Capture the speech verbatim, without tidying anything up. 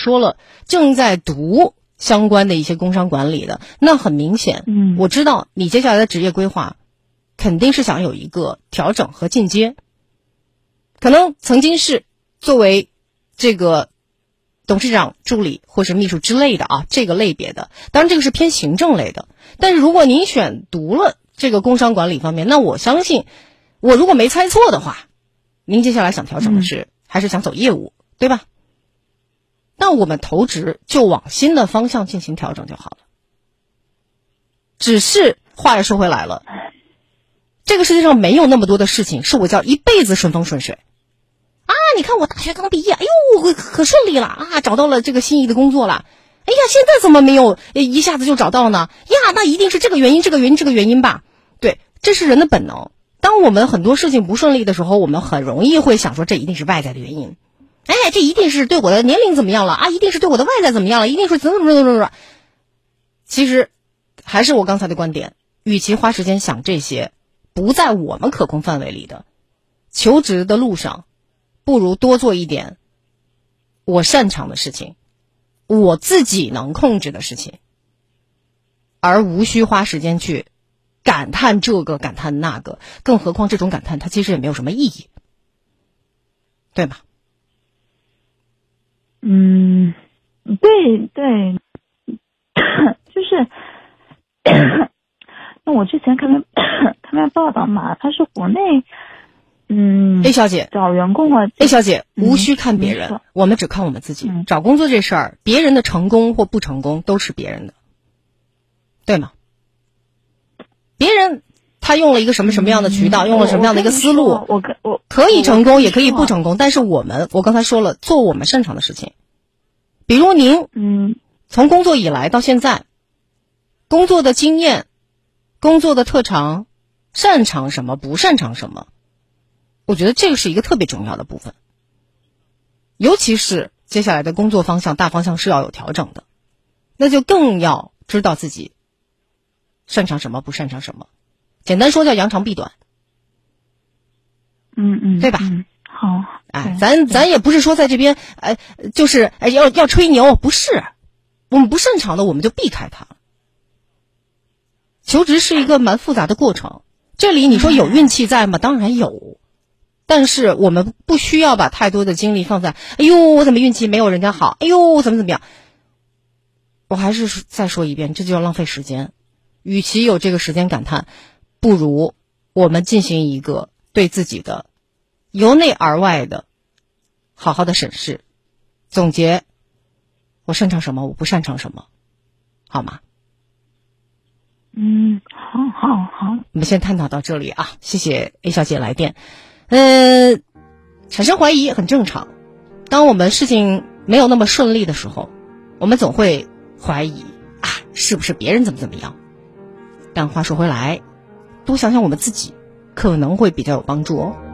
说了，正在读相关的一些工商管理的，那很明显， 嗯， 我知道你接下来的职业规划肯定是想有一个调整和进阶，可能曾经是作为这个董事长助理或是秘书之类的啊，这个类别的，当然这个是偏行政类的。但是如果您选读了这个工商管理方面，那我相信，我如果没猜错的话，您接下来想调整的是、嗯、还是想走业务，对吧？那我们投职就往新的方向进行调整就好了。只是话又说回来了，这个世界上没有那么多的事情是我叫一辈子顺风顺水啊！你看我大学刚毕业，哎呦，可顺利了啊，找到了这个心仪的工作了。哎呀，现在怎么没有一下子就找到呢？呀，那一定是这个原因，这个原因，这个原因吧。对，这是人的本能。当我们很多事情不顺利的时候，我们很容易会想说，这一定是外在的原因。哎，这一定是对我的年龄怎么样了啊？一定是对我的外在怎么样了？一定是怎么怎么怎么怎么。其实，还是我刚才的观点，与其花时间想这些不在我们可控范围里的求职的路上，不如多做一点我擅长的事情，我自己能控制的事情，而无需花时间去感叹这个感叹那个，更何况这种感叹它其实也没有什么意义，对吧？ 嗯，对对，就是那我之前看到看到报道嘛，他是国内嗯 A 小姐找员工啊 A 小姐无需看别人、嗯、我们只看我们自己、嗯、找工作这事儿，别人的成功或不成功都是别人的，对吗？别人他用了一个什么什么样的渠道、嗯、用了什么样的一个思路， 我跟我可以成功也可以不成功，但是我们我刚才说了，做我们擅长的事情。比如您嗯， 从工作以来到现在，工作的经验，工作的特长，擅长什么不擅长什么，我觉得这个是一个特别重要的部分。尤其是接下来的工作方向大方向是要有调整的，那就更要知道自己擅长什么不擅长什么，简单说叫扬长避短。 嗯嗯， 对吧？ 嗯，好， 哎，咱咱也不是说在这边，呃，就是哎要要吹牛，不是，我们不擅长的我们就避开它。求职是一个蛮复杂的过程，这里你说有运气在吗？当然有，但是我们不需要把太多的精力放在，哎呦，我怎么运气没有人家好？哎呦，怎么怎么样？我还是再说一遍，这就要浪费时间。与其有这个时间感叹，不如我们进行一个对自己的由内而外的好好的审视，总结我擅长什么，我不擅长什么，好吗？ 嗯，好好好， 我们先探讨到这里啊，谢谢 A 小姐来电。呃，产生怀疑很正常，当我们事情没有那么顺利的时候，我们总会怀疑啊，是不是别人怎么怎么样？但话说回来，多想想我们自己，可能会比较有帮助哦。